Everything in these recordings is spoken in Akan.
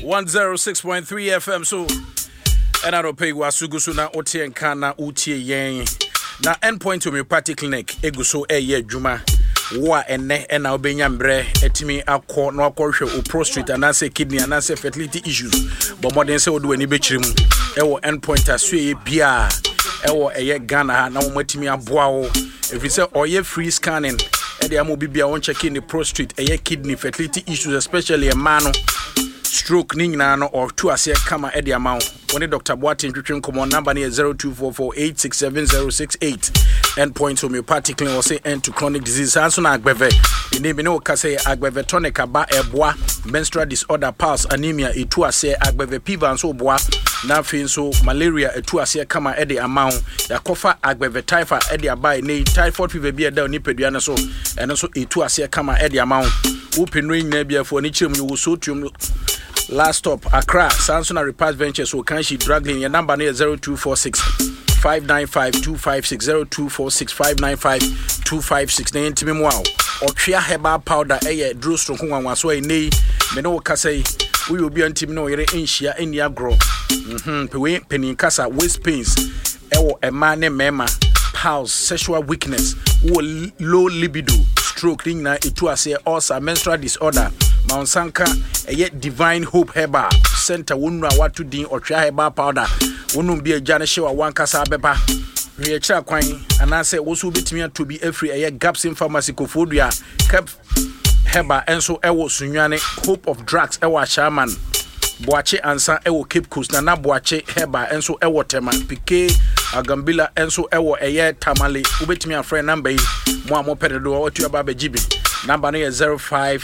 106.3 FM so and I don't pay wasugusu na otie nka na utie yen na endpoint homeopathic clinic eguso eye adwuma wo a enne na obenya mbre etimi akọ na akọhwe o prostate anase kidney anase fertility issues but modern say odo ani bechirim ewo endpoint asue bia ewo eye Ghana ha na wo matimi aboa wo if say oye free scanning e dey am bibia won check in the prostate eye kidney fertility issues especially a man stroke ni nyina no or two ase kama e dey amount when Dr. Boatin twetwen komo number na 0244867068 endpoint homeopathic clinic or say end to chronic disease also na agbeve ni bi no ka say agbeve tonic aba eboa menstrual disorder pulse anemia etu ase agbeve piva so boa na fin so malaria etu ase kama e dey amount yakofa agbeve typhoid e dey aba ni typhoid fever bi e da ni pedua na so eno so etu ase kama e dey amount wo pinro nyina bia fo ni chirem yo so tuum last stop Accra Samsung Repairs Ventures so can she dragging your number near 0246 595 256 0246 595 256 na ntimi mo aw otwea herbal powder draw strong nwanwa so nei me no ka say we obi antimi no yere enhia eni agro pewe penin kasa waist pains ewo ema ne mema pulse sexual weakness low libido stroke na etu ase ulcer menstrual disorder Mount Sanka Divine Hope Herbal Center wonu awatu din otwa herbal powder wonu bi agane hye wa wankasa beba we kira kwan anase wo so betimi to be every Gapsin Pharmacy Kofodua Cap Herbal enso ewo sunwane Hope of Drugs ewo Shaman Boache ansa ewo Cape Coast na Boache Herbal enso ewo Tema PK Agambila enso ewo Tamale wo betimi afre number yi mo amopedo otu aba bejibi number no 05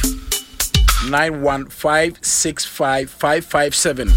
915655557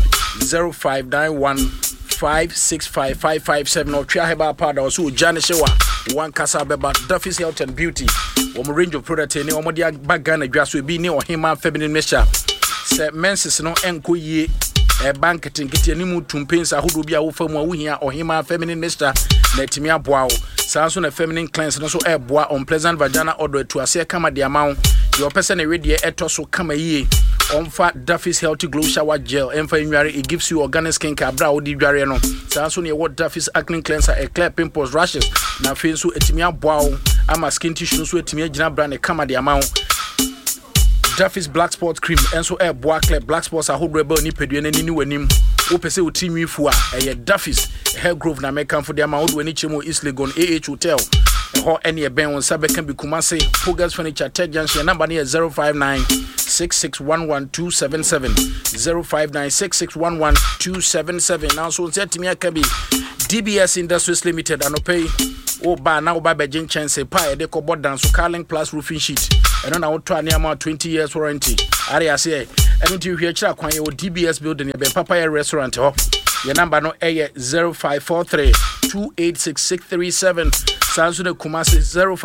0591565557 or try herbal powder or so Janishewa one kasa beba Duffy's Health and Beauty range of product ni omodia bagana dwaso bi ni ohima feminine mixture se menses no enko yie bank tinkiti ani mu tumpensa hodo bi a wo famu a wo hia ohima feminine mixture na timi aboa wo sanso na feminine cleanse no so eboa unpleasant vaginal odor to ase kama de amount your person ready etoso kama yie onfa Duffy's Healthy Glow Shower Gel enfa nware it gives you organic skin care bra odi dware no sanso ne what Duffy's acne cleanser a clear pimples rashes na fe so etimi aboa wo ama skin tissue so etimi agina bra ne kama de amount Duffy's Black Spot Cream enso eboa clear black spots a hold rebel ni pedua na ni wanim wo pese otimi fu a Duffy's Hair Grove na make for the amount when it chemo East Legon AH Hotel ho any ben won sabe can be Kumasi Pogers Furniture Tech Junction number near 0596611277 0596611277 now so set me can be DBS Industries Limited and pay o ba na o ba begin chance pa e de ko bodan so Carling Plus roofing sheet and na to ani ama 20 years warranty area say enu ti hwe kira kwan o DBS building e be Papaya restaurant ho your number no 0543 286637 Sansu de Kumasi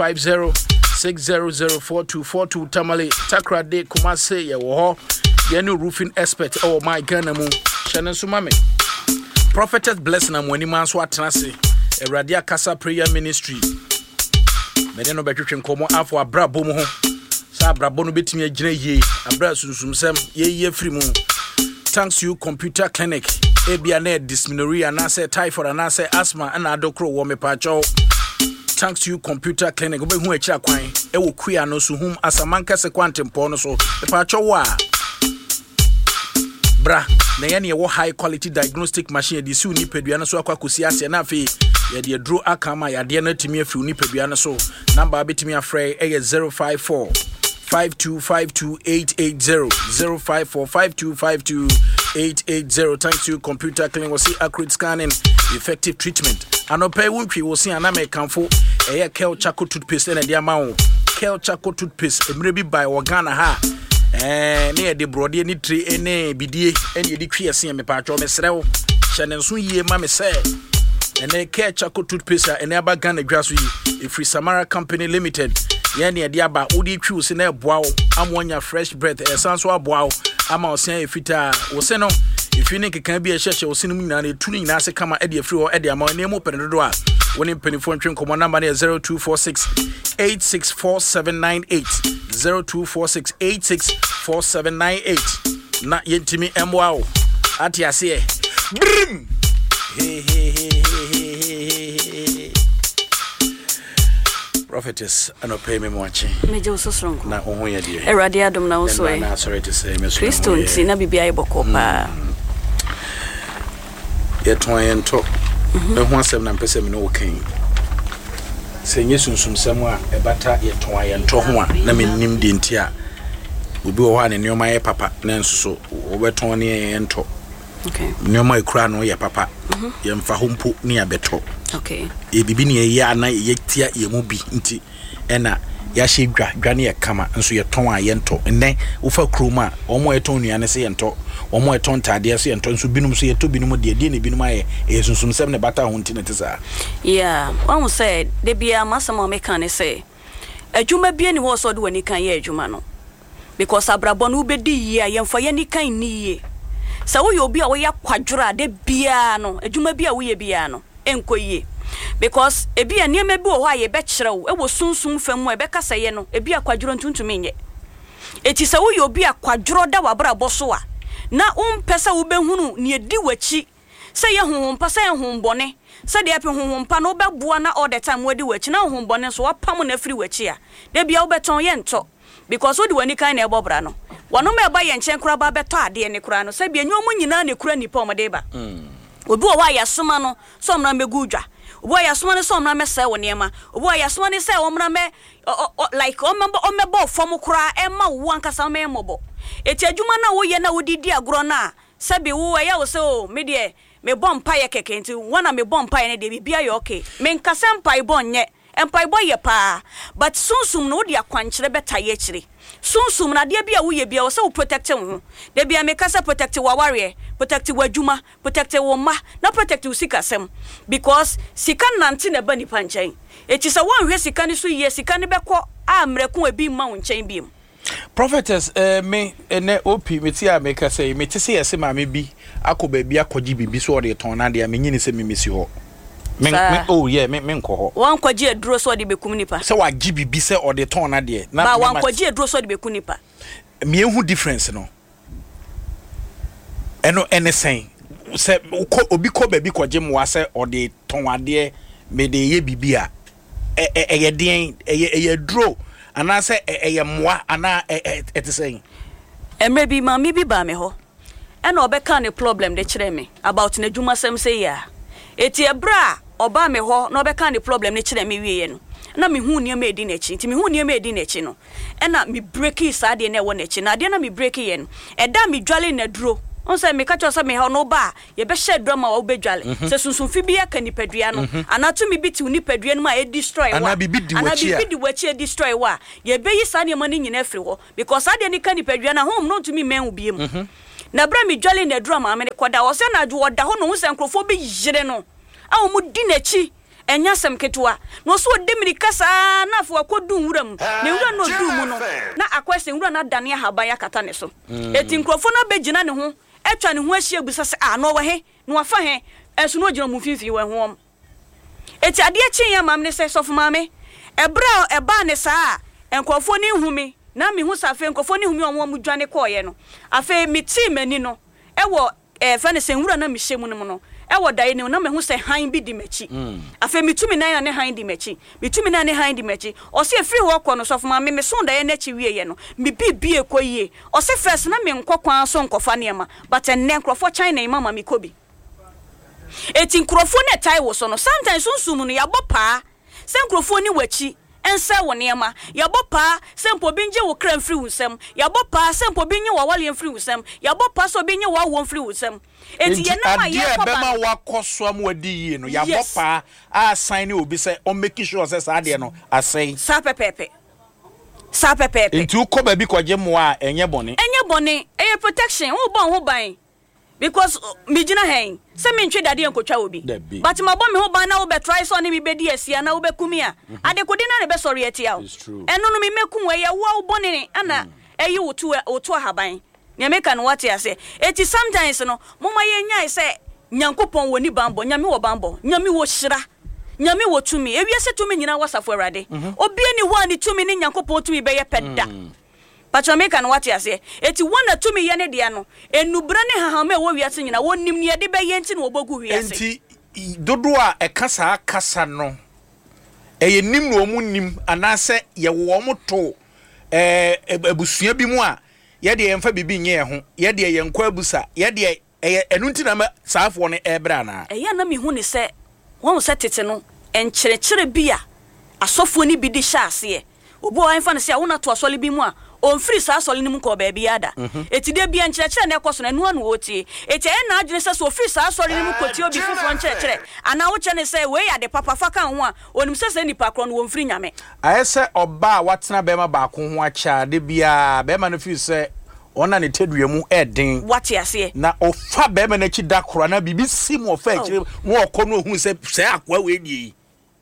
05060042242 Tamale Takra de Kumasi ye wo ho ye no roofing expert oh my Ghana mu chene so mame Prophetess Blessing am wani man so atenase Erade Akasa Prayer Ministry me no betwetwe komo afo abrabo mu ho sa abrabo no betimi agina yie abra sunsumsem ye free mu thanks to you computer clinic ebia na dysmenorrhea na say typhoid na say asthma na adokro wo me pacho thanks to you computer clinic obe hu akira kwan e wo kuya no so hum asamanka se kwantempo no so me pacho wa bra na ye ne wo high quality diagnostic machine de si uni pedua no so akwakosi ase na afi ye de draw akama ya de na timi afi uni pedua no so number betimi afre e 054 5252 054525880 thanks to computer clinic was see accurate scanning effective treatment anope wuntwi wo see aname kanfo Kel Chaco toothpaste na dia mawo Kel Chaco toothpaste emre bi by Ghana ha ne de brode ni tri ene bidie ene de twi ese me pa twa me srew hye ne so yie ma me se ene Kel Chaco toothpaste ene aba Ghana dwaso yi Free Samara Company Limited ye de aba odi twi se na eboa wo amonya fresh breath esanso aboa wo ama osen efita wo se no ifini kekan bi ehye osen mu nyina na tuni nyina se kama e de free wo e de ama ne mo penedo a woni penifo ntwen komo number na 0246 864798 0246 864798 na yentimi emwa ati ase brim prophetess anopay me moachi meje usosronko na ohoya die erade adom na wo so e na sorry to say me so Kristo nti na bibia iboko pa yeton yento ehu asem na mpese me no wokan senye sunsumsem a ebata yeton yento ho a na mennim de nti a obi wo ha ne nyoma ye papa na nso so obeton ne yento okay nyoma ekura no ye papa ye mfa hompo ne abeto okay e bibi ne ye ana ye tia ye mu bi nti ena ya hye dwane ye kama nso ye ton a yento enne wo fa kroma omo yeton nuane se yento omo yeton tade se yento nso binum so yeto binum de ne binum aye e sunsumsem ne bata ho nti ne tesa yeah one say de bia masama me kan say adwuma bia ni ho so de wani kan ye adwuma no because abrabon wo bedi yi a yemfa ye ni kan ni yi sa wo ye obi a wo ya kwadwora de bia no adwuma bia wo ye bia no enkoyie because ebi aniema bi wo ho aye be kirew e wo sunsum fam e be kasa ye no ebi akwadworo ntuntum enye eti sa wo ye obi akwadworo da wabrabo so a na umpesa wo behunu ne edi wachi se ye honhompa se ye honbone se de ape honhompa no beboa na all the time wo di wachi na honbone so wapam na firi wachi a de bia wo beton ye nto because wo di wani kan na ebobra no wano me ba ye nchen kura ba beto ade ne kura no se bia nyomo nyina ne kura nipa omde ba obi wo wa yasoma no so mra megudwa obi wo yasoma no so mra mese wo niema obi wo yasoma ne se wo mra me like o mebo fom kura e ma wo ankasa me mobo eti adwuma na wo ye na wo didi agro na sabi wo ya wo se o me de me bompa ye keke nti wona me bompa ye ne de bibia ye okay me nkasa mpa ibonye empa iboye pa but sunsum no de akwankyere beta ye kire sunsum na de bia wo ye bia wo se wo protect wo de bia me kasa protect wa ware protect wa adwuma protect wo ma na protect wo sikasem because sika nante na ba ni panchen eti se won hwe sika ni so ye sika ni beko amreku ebi ma wo nchen bi prophetess me ene opi meti a me ka say meti se yese ma me bi akoba bi akogi bibi so de ton na de me nyini se me mesi ho me oh yeah me nko ho wan kwaji aduro so de bekum nipa se wa gi bibi se o de ton na de na wan kwaji aduro so de bekum nipa me ehu difference no eno anything se obi ko ba bi kwaje mo se o de ton ade me de ye bibi a ye den ye duro ana se eye moa ana etisen emre bi ma mi bi ba me ho ena obeka ne problem de kire me about na dwuma sem say ya eti ebra oba me ho na obeka ne problem ne kire me wiye no na me hu niam edi nechi nti me hu niam edi nechi no ena me break is ade na wo nechi na ade na me break ye no eda me dwale na duro on say me catch us me ho no ba ye be share drama wo be dwale se sunsunfi bi aka nipadua no anato me biti nipadua no ma e destroy wa ana bibi di wachi e destroy wa ye be yi sa ne ma ni nyina afri ho because ade ni ka nipadua na home no to me men ubiem na bra me dwale na drama me koda wo se na dwo oda ho no se nkrofo be yire no a wo mu di nachi enya sem ketua no so demiri kasa na afo akodu nwuram ne nwura no du mu no na akwese nwura na dane ahaba ya kata ne so eti nkrofo na begina ne ho etwa ne ho ahia busa se no wa he no afa he esu no gina mu fifi we ho eti ade achi ya mam ne se sofu mame ebra eba ne saa enkrofo ne humi na mi hu safe enkrofo ne humi omo mu dwane koye no afa mi ti mani no ewo fa ne se nwura na mi hyemu no no ewo dae ne na me hu se han bi di machi afa mitumi na ne han di machi mitumi na ne han di machi o se free ho kọ no so fuma me so dae na chi wie ye no me bibie koyie o se first na me nkokwan so nkofa ne ma but enne nkrofo China mama me kobi eti nkrofo ne tai wo so no sometimes sunsum no ya bopa se nkrofo ni wachi ense wo niema ya bopa sempo binje wo kran free wusem ya bopa sempo binye wo wale free wusem ya bopa so binye wo wo free wusem eti ye na ma ye ko ba ma wakoso am wadi yi no ya bopa a sign obi say o make sure say sa de no asai sa pepepe enti uko ba bi kwaje mo a enye bone eye protection wo bon ho ban because me gina hen se me ntwe dade enkotwa obi but mabo me ho ban na wo be try so ne me be di asia na wo be kumi a ade kodi na ne be sorry atia o eno no me meku we ye wo bone ne ana eyi wotu ahaban ne meka no what ya say eti sometimes no moma ye nyai se nyankopon woni bambo nyame wo bambo nyame wo hira nyame wo tumi ewiase tumi nyina wasafo awrade obi ani ho ani tumi ne nyankopon tumi be ye peda Pachomeka no wate ase eti wona tumi ye ne de no enubra ne hahame wo wiase nyina wonnim ne de be ye nti no obogu wiase enti dodo a ekasa akasa no eye nim no mu nim anase ye wo mo to abusua bi mu a ye de yemfa bibi nye ho ye de ye nkwa abusa ye de enu nti na saafo ne ebra na eya na mi hu ni se won se tete no enkyerechire bi a asofo ni bi di hyase obo anfa ne se wona to asole bi mu a onfiri sa asole ni mu ko ba bia da eti de bia nkyerechire na ekoso na enu anu otie eti na adwene se so ofiri sa asole ni mu koti obi fufo nkyerechire ana wo che ne se we ya de papa faka ho a onim se nipa kro no wonfiri nyame ayese oba watena bema ba ko ho acha de bia bema no fi se ona ne tedua mu eden wate ase na ofa bema na chi da kro na bibi sim ofa akire mo okono ohun se akwa we die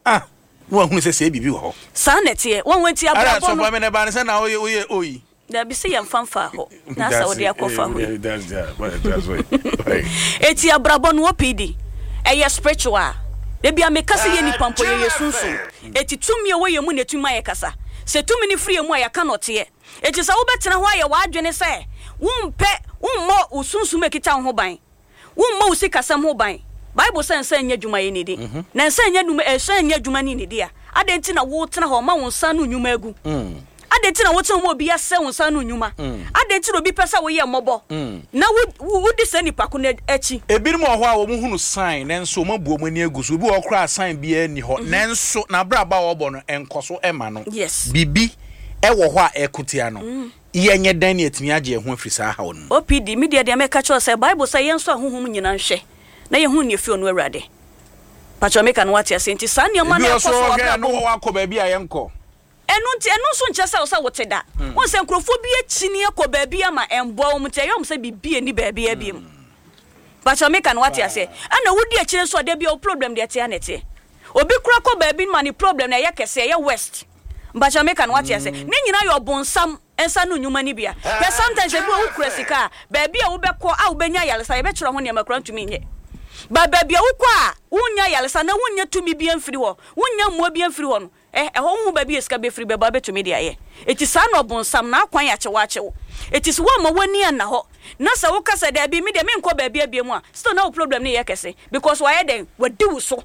wo hunu se bibi wo sa netie won wanti abrabo no ara so me ne ba ne se na oyi da bi se yamfanfa ho na sa wodi akofa ho that's way eti abrabo no opidi eye spiritual de bia me kasa ye nipa mpo ye sunsun eti tumi wo ye mu ne tumi aye kasa se tumi ni free mu aye kanote eti sa wo betena ho aye wa adwene se wummo usunsun mekita ho ban wummo usikasam ho ban Bible says nya dwuma ye nidi na nya dwuma nya dwuma ni nidi a adenti na wo tena ho ma wo nsa no nnwuma agu adenti na wo tena mo obi ase wo nsa no nnwuma adenti no bi pesa wo ye mobo na wo di se nipa ko na achi ebirim ho a wo mu hunu sign nenso mabuo mu ni aguso bi wo kra sign bi ani ho nenso na braba wo bo no enkoso ema no yes bibi wo ho a ekotia no ye nye dan ne atimi age ho afiri sa ha wo no opd media de make sure say Bible say yenso ahohom nyina nhwe na ye hu ne fi onu awrade Pachomeka no wate ase nti sa ne ma na ekoso no wa ko ba bi a yenko enu so nkyesa wo sa woteda won se nkrofo bi akini ekọ ba bi ama embo wo mte yom se bibie ni ba bi abiem Pachomeka no wate ase ana wodi akire so de bi o problem de ate anete obi kura ko ba bi ma ni problem na ye kese ye west Pachomeka no wate ase ne nyina yo bonsam ensa no nyuma ni bia pe sometimes e bi wo kura sika ba bi a wo bekọ a wo benya yalesa ye be kire ho ne makura ntumi nye ba ba bia wo kwa wonya yalesa na wonya tumi bia mfiri ho wonya mmo bia mfiri ho no ho hu ba bia ska be firi be ba betumi dia ye eti sa no bonsam na akwan ya chewa chewo eti so wa ma wani an na ho na sa wo kasa da bi me de me nko ba bia mu a still no problem ne ye kese because why den wadi wo so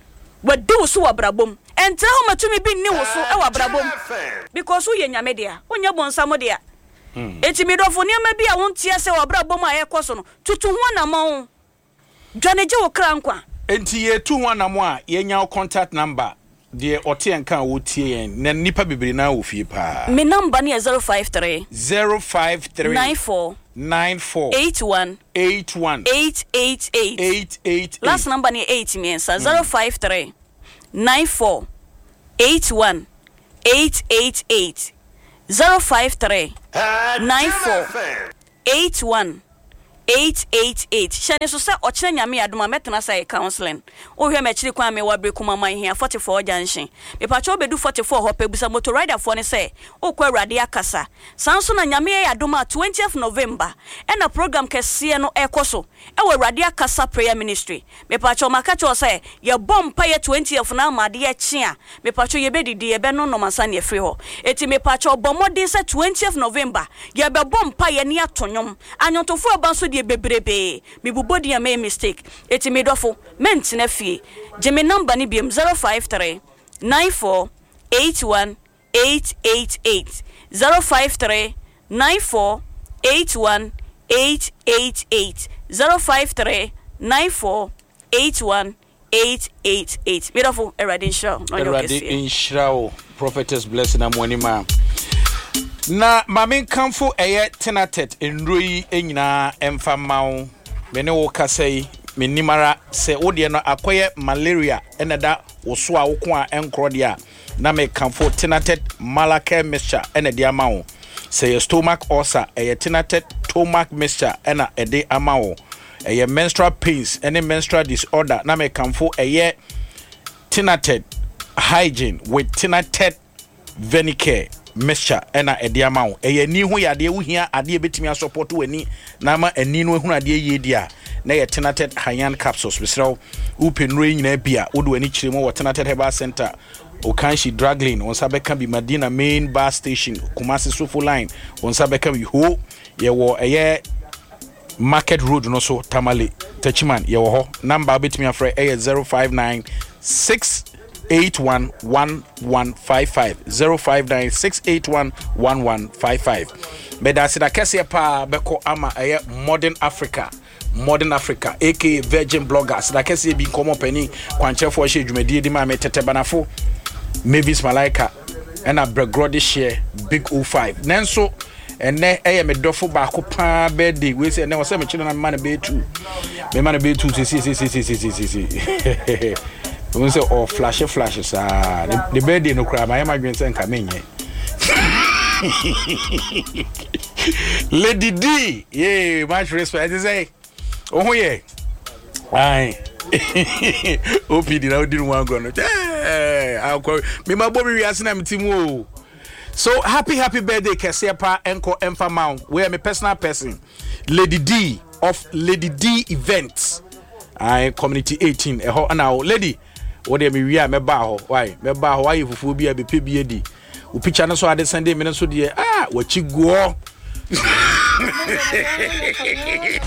wa brabom enta ho matumi bi ni wo so e wa brabom because wo ye nyame dia wonya bonsam dia eti mi dofo ne ma bia wontie se wa brabom a ye koso no tutu ho na ma Dwaneje wo krankwa enti ye tu ho anamo a ye nya contact number de ote nka wo tie yen na nipa bibiri na wo fie pa me number ne 053 94 81 888 last number ne 8 miensa 053 94 81 888 053 94 81 888 shane so say ochire nyame adoma metena say counseling o hwe mechiri kwa me wabre kuma man hia 44 junction me pacho bedu 44 ho pebusa motor rider for ne say o kwa awrade akasa sanso na nyame ya adoma 20th November ena program kese no ekoso e wa awrade akasa prayer ministry me pacho makacho say ye bompa ye 20th na amade ye chia me pacho ye bedidi ye be no mansa ne free ho eti me pacho bomodin say 20th November ye be bompa ye ne atonyom anyontofo abanso bebrebe mi bubodi ya mistake eti me dofo mentena fie jeme number ni biem 053 94 81 888 053 94 81 888 053 94 81 888 me dofo erade show no erade inshrao prophetess blessing amwanima na mamin kanfo eye tenatet enroi enyina emfamawo mene wo kasai menimara se wode no akoye malaria eneda woso a woko a enkro de a na me kanfo tenatet malacare mixture enede amawo se your stomach ulcer eye tenatet stomach mixture ena ede amawo eye menstrual pains any menstrual disorder na me kanfo eye tenatet hygiene with tenatet venicare mixture ena ediama wo eye ni ho yade wo hia ade betimi support wani na ma ani no ehunu ade ye dia na ye tenated hyan capsules bisraw upenro nyina bia wo do ani kiremo wo tenated herbal center Okanshi drag lane on Sabeka be Medina main bus station Kumasi Sofo line on Sabeka be ho ye wo eye market road no so Tamale Techiman ye wo ho number bit me afre 059 681 1155 059 681 1155 Beda sida kese pa beko ama eye modern Africa aka Virgin Bloggers da kese bi komo pani kwanchefo hye dwumadi di ma metete banafo Mavis Malaika and a Bregrody share big 05 nanso ene me dofo ba ko pa birthday we say na wo say me chino na man be 2 me man be 2 see we say oh flash sa the birthday no cry my madwen say nka menye Lady D yeah much respect I say oh yeah aye OPD na odi nwa go no me ma bo mi wiase na mtimu so happy birthday Kesepa enko emfa mount where me personal person Lady D of Lady D events I community 18 e ho na lady what dey me wi a me ba ho why fufu bi a be pe bi edi o picture no so ade Sunday me no so de wachi go